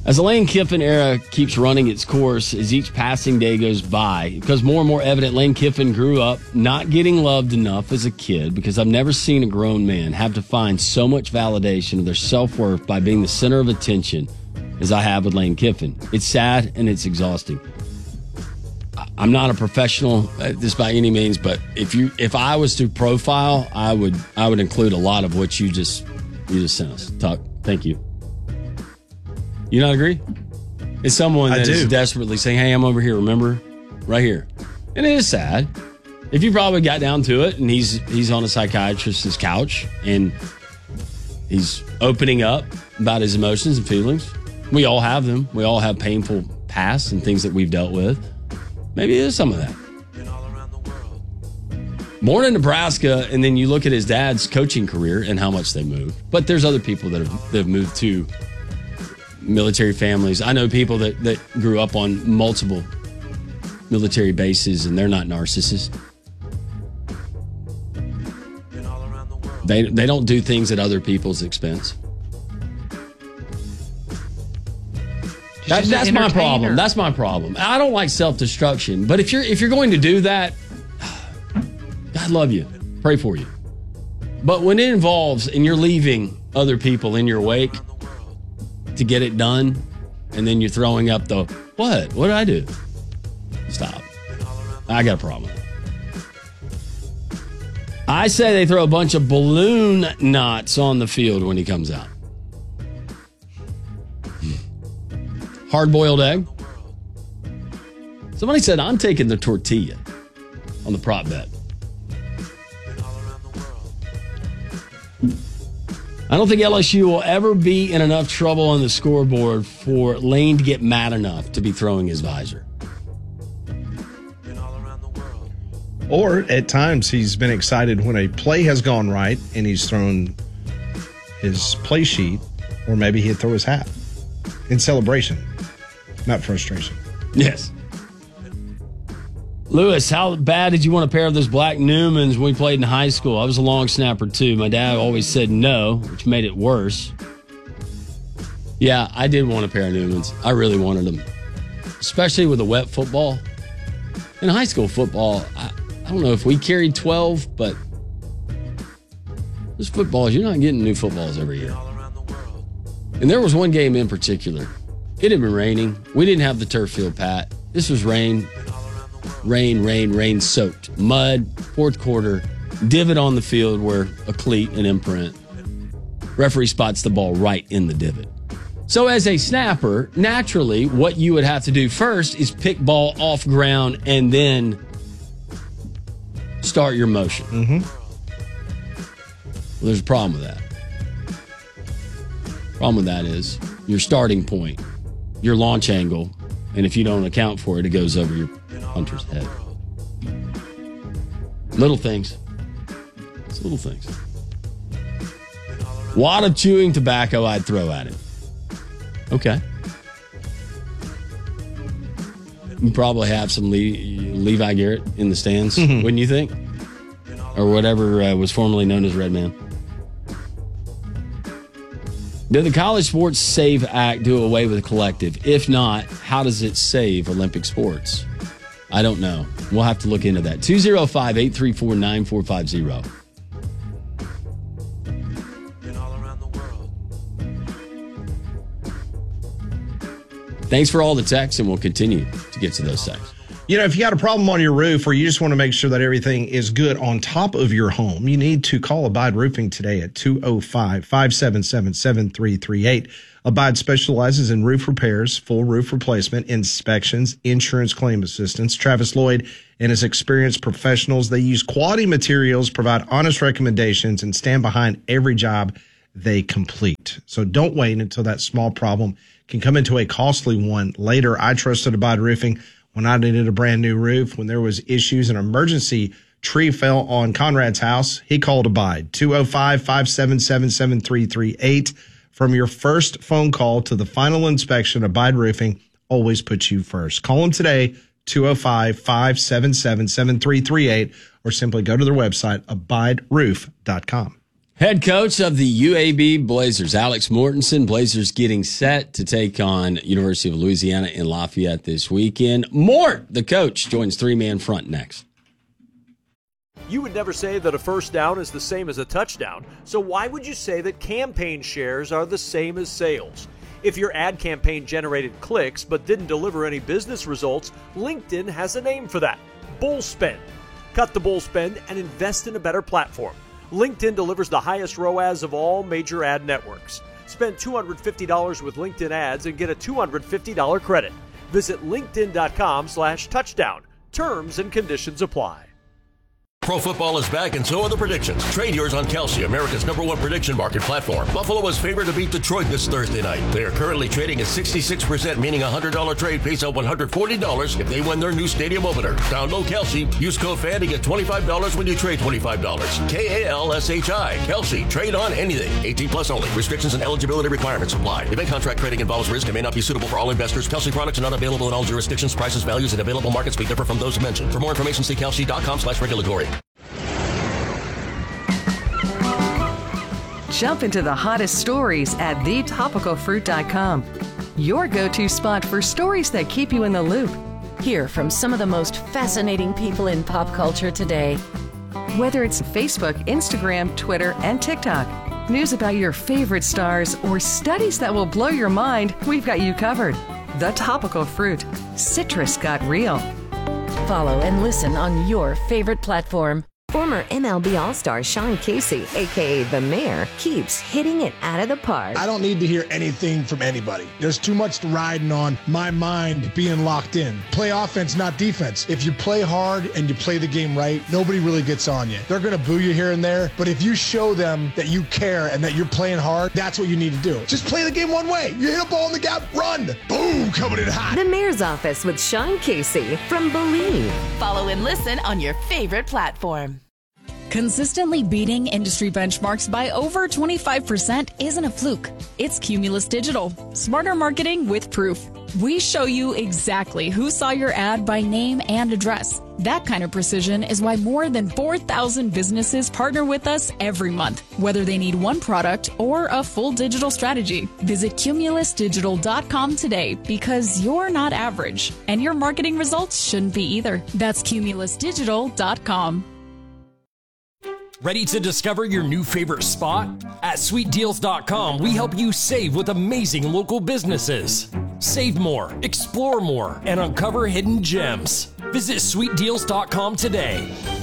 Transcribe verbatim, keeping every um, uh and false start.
As the Lane Kiffin era keeps running its course, as each passing day goes by, it becomes more and more evident Lane Kiffin grew up not getting loved enough as a kid, because I've never seen a grown man have to find so much validation of their self-worth by being the center of attention as I have with Lane Kiffin. It's sad and it's exhausting. I'm not a professional at this by any means, but if you if I was to profile, I would I would include a lot of what you just you just sent us. Tuck, thank you. You not agree? It's someone that is desperately saying, hey, I'm over here, remember? Right here. And it is sad. If you probably got down to it and he's he's on a psychiatrist's couch and he's opening up about his emotions and feelings. We all have them. We all have painful pasts and things that we've dealt with. Maybe there's some of that. Born in Nebraska, and then you look at his dad's coaching career and how much they moved. But there's other people that have, that have moved to military families. I know people that, that grew up on multiple military bases, and they're not narcissists. They they don't do things at other people's expense. That, that's my problem. That's my problem. I don't like self-destruction, but if you're if you're going to do that, God love you. Pray for you. But when it involves and you're leaving other people in your wake to get it done, and then you're throwing up the, what? What did I do? Stop. I got a problem. I say they throw a bunch of balloon knots on the field when he comes out. Hard-boiled egg. Somebody said, I'm taking the tortilla on the prop bet. I don't think L S U will ever be in enough trouble on the scoreboard for Lane to get mad enough to be throwing his visor. Or at times he's been excited when a play has gone right and he's thrown his play sheet, or maybe he'd throw his hat in celebration, not frustration. Yes. Lewis, how bad did you want a pair of those black Newmans when we played in high school? I was a long snapper too. My dad always said no, which made it worse. Yeah, I did want a pair of Newmans. I really wanted them, especially with a wet football. In high school football, I, I don't know if we carried twelve, but those footballs, you're not getting new footballs every year. And there was one game in particular. It had been raining. We didn't have the turf field, Pat. This was rain, rain, rain, rain soaked. Mud, fourth quarter, divot on the field where a cleat and imprint. Referee spots the ball right in the divot. So as a snapper, naturally, what you would have to do first is pick ball off ground and then start your motion. Mm-hmm. Well, there's a problem with that. Problem with that is your starting point, your launch angle, and if you don't account for it, it goes over your punter's head. Little things. It's little things. Wad of chewing tobacco I'd throw at him. Okay. You probably have some Le- Levi Garrett in the stands, mm-hmm. wouldn't you think? Or whatever uh, was formerly known as Red Man. Did the College Sports Save Act do away with the collective? If not, how does it save Olympic sports? I don't know. We'll have to look into that. two oh five, eight three four, nine four five zero. Thanks for all the texts, and we'll continue to get to those texts. You know, if you got a problem on your roof or you just want to make sure that everything is good on top of your home, you need to call Abide Roofing today at two oh five, five seven seven, seven three three eight. Abide specializes in roof repairs, full roof replacement, inspections, insurance claim assistance. Travis Lloyd and his experienced professionals, they use quality materials, provide honest recommendations, and stand behind every job they complete. So don't wait until that small problem can come into a costly one later. I trusted Abide Roofing when I needed a brand new roof. When there was issues, an emergency tree fell on Conrad's house, he called Abide. two oh five, five seven seven, seven three three eight. From your first phone call to the final inspection, Abide Roofing always puts you first. Call them today, two oh five, five seven seven, seven three three eight, or simply go to their website, abide roof dot com. Head coach of the U A B Blazers, Alex Mortensen. Blazers getting set to take on University of Louisiana in Lafayette this weekend. Mort, the coach, joins three-man front next. You would never say that a first down is the same as a touchdown, so why would you say that campaign shares are the same as sales? If your ad campaign generated clicks but didn't deliver any business results, LinkedIn has a name for that: bull spend. Cut the bull spend and invest in a better platform. LinkedIn delivers the highest R O A S of all major ad networks. Spend two hundred fifty dollars with LinkedIn ads and get a two hundred fifty dollars credit. Visit linkedin.com slash touchdown. Terms and conditions apply. Pro football is back, and so are the predictions. Trade yours on Kelsey, America's number one prediction market platform. Buffalo was favored to beat Detroit this Thursday night. They are currently trading at sixty-six percent, meaning a one hundred dollars trade pays out one hundred forty dollars if they win their new stadium opener. Download Kelsey. Use code FAN to get twenty-five dollars when you trade twenty-five dollars. K A L S H I. Kelsey. Trade on anything. eighteen plus only. Restrictions and eligibility requirements apply. Event contract trading involves risk and may not be suitable for all investors. Kelsey products are not available in all jurisdictions. Prices, values, and available markets may differ from those mentioned. For more information, see kelsey.com slash regulatory. Jump into the hottest stories at the topical fruit dot com. Your go-to spot for stories that keep you in the loop. Hear from some of the most fascinating people in pop culture today. Whether it's Facebook, Instagram, Twitter, and TikTok, news about your favorite stars, or studies that will blow your mind, we've got you covered. The Topical Fruit. Citrus got real. Follow and listen on your favorite platform. Former M L B All-Star Sean Casey, a k a. The Mayor, keeps hitting it out of the park. I don't need to hear anything from anybody. There's too much riding on my mind being locked in. Play offense, not defense. If you play hard and you play the game right, nobody really gets on you. They're going to boo you here and there, but if you show them that you care and that you're playing hard, that's what you need to do. Just play the game one way. You hit a ball in the gap, run. Boom, coming in hot. The Mayor's Office with Sean Casey from Believe. Follow and listen on your favorite platform. Consistently beating industry benchmarks by over twenty-five percent isn't a fluke. It's Cumulus Digital. Smarter marketing with proof. We show you exactly who saw your ad by name and address. That kind of precision is why more than four thousand businesses partner with us every month, whether they need one product or a full digital strategy. Visit cumulus digital dot com today, because you're not average, and your marketing results shouldn't be either. That's cumulus digital dot com. Ready to discover your new favorite spot? At sweet deals dot com, we help you save with amazing local businesses. Save more, explore more, and uncover hidden gems. Visit sweet deals dot com today.